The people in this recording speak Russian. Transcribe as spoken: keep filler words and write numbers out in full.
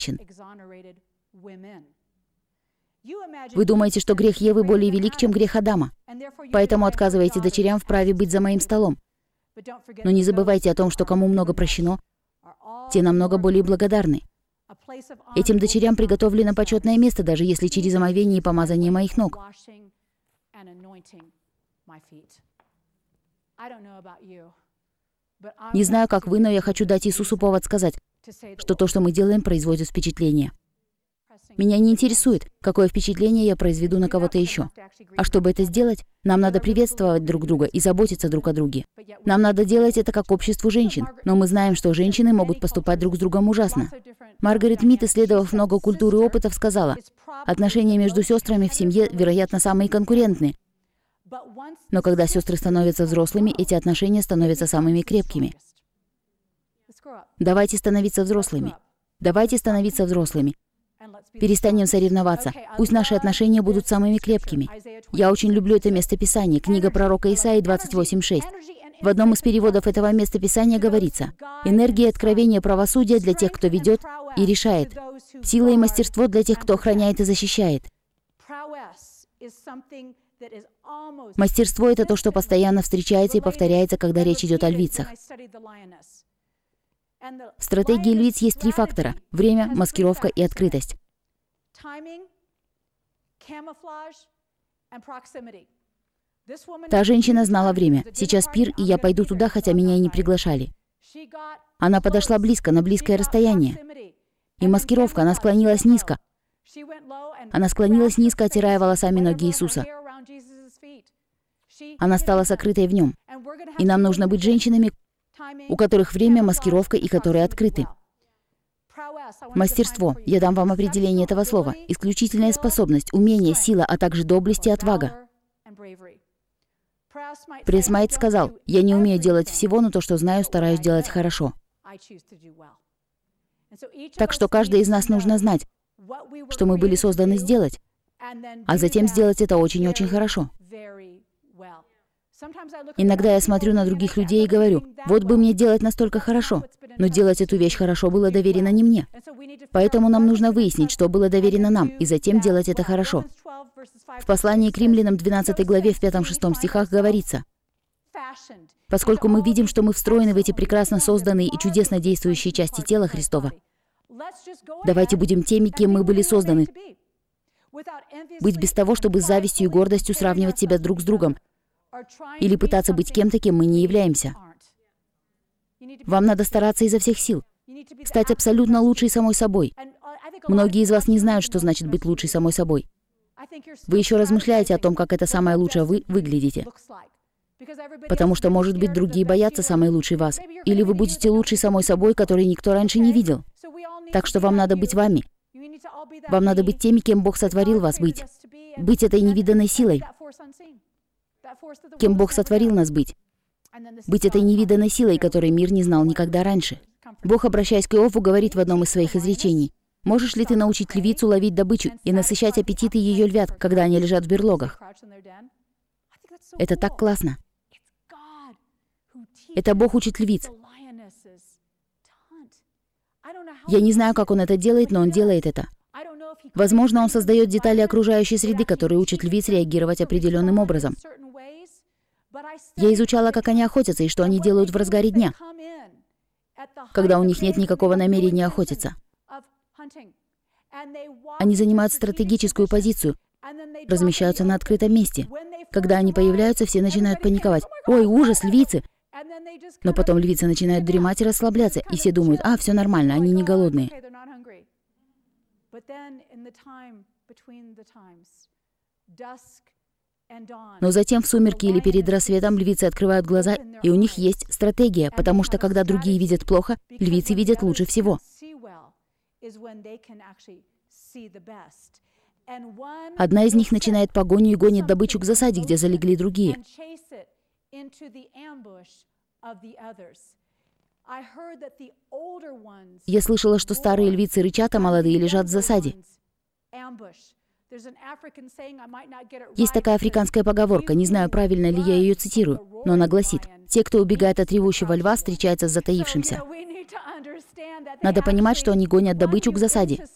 Вы думаете, что грех Евы более велик, чем грех Адама, поэтому отказываете дочерям в праве быть за моим столом. Но не забывайте о том, что кому много прощено, те намного более благодарны. Этим дочерям приготовлено почетное место, даже если через омовение и помазание моих ног. Не знаю, как вы, но я хочу дать Иисусу повод сказать, что то, что мы делаем, производит впечатление. Меня не интересует, какое впечатление я произведу на кого-то еще. А чтобы это сделать, нам надо приветствовать друг друга и заботиться друг о друге. Нам надо делать это как обществу женщин, но мы знаем, что женщины могут поступать друг с другом ужасно. Маргарет Мид, исследовав много культур и опытов, сказала, отношения между сестрами в семье, вероятно, самые конкурентные. Но когда сестры становятся взрослыми, эти отношения становятся самыми крепкими. Давайте становиться взрослыми. Давайте становиться взрослыми. Перестанем соревноваться. Пусть наши отношения будут самыми крепкими. Я очень люблю это местописание, книга пророка Исаии двадцать восемь шесть. В одном из переводов этого местописания говорится: «Энергия и откровение правосудия для тех, кто ведет и решает. Сила и мастерство для тех, кто охраняет и защищает». Мастерство — это то, что постоянно встречается и повторяется, когда речь идет о львицах. В стратегии львиц есть три фактора – время, маскировка и открытость. Та женщина знала время. Сейчас пир, и я пойду туда, хотя меня и не приглашали. Она подошла близко, на близкое расстояние. И маскировка, она склонилась низко. Она склонилась низко, оттирая волосами ноги Иисуса. Она стала сокрытой в нем. И нам нужно быть женщинами, у которых время, маскировка и которые открыты. Мастерство. Я дам вам определение этого слова. Исключительная способность, умение, сила, а также доблесть и отвага. Пресс-Майт сказал: «Я не умею делать всего, но то, что знаю, стараюсь делать хорошо». Так что каждый из нас нужно знать, что мы были созданы сделать, а затем сделать это очень-очень хорошо. Иногда я смотрю на других людей и говорю: вот бы мне делать настолько хорошо, но делать эту вещь хорошо было доверено не мне. Поэтому нам нужно выяснить, что было доверено нам, и затем делать это хорошо. В послании к Римлянам двенадцатой главе в пятом-шестом стихах говорится: «Поскольку мы видим, что мы встроены в эти прекрасно созданные и чудесно действующие части тела Христова, давайте будем теми, кем мы были созданы. Быть без того, чтобы с завистью и гордостью сравнивать себя друг с другом, или пытаться быть кем-то, кем мы не являемся. Вам надо стараться изо всех сил, стать абсолютно лучшей самой собой. Многие из вас не знают, что значит быть лучшей самой собой. Вы еще размышляете о том, как это самое лучшее вы выглядите. Потому что, может быть, другие боятся самой лучшей вас. Или вы будете лучшей самой собой, которой никто раньше не видел. Так что вам надо быть вами. Вам надо быть теми, кем Бог сотворил вас быть. Быть этой невиданной силой. Кем Бог сотворил нас быть. Быть этой невиданной силой, которой мир не знал никогда раньше. Бог, обращаясь к Иову, говорит в одном из своих изречений: «Можешь ли ты научить львицу ловить добычу и насыщать аппетиты ее львят, когда они лежат в берлогах?» Это так классно. Это Бог учит львиц. Я не знаю, как Он это делает, но Он делает это. Возможно, Он создает детали окружающей среды, которые учат львиц реагировать определенным образом. Я изучала, как они охотятся и что они делают в разгаре дня, когда у них нет никакого намерения охотиться. Они занимают стратегическую позицию, размещаются на открытом месте. Когда они появляются, все начинают паниковать. «Ой, ужас, львицы!» Но потом львицы начинают дремать и расслабляться, и все думают: «А, все нормально, они не голодные». Но затем в сумерки или перед рассветом львицы открывают глаза, и у них есть стратегия, потому что когда другие видят плохо, львицы видят лучше всего. Одна из них начинает погоню и гонит добычу к засаде, где залегли другие. Я слышала, что старые львицы рычат, а молодые лежат в засаде. Есть такая африканская поговорка, не знаю, правильно ли я ее цитирую, но она гласит: Те, кто убегает от ревущего льва, встречаются с затаившимся. Надо понимать, что они гонят добычу к засаде.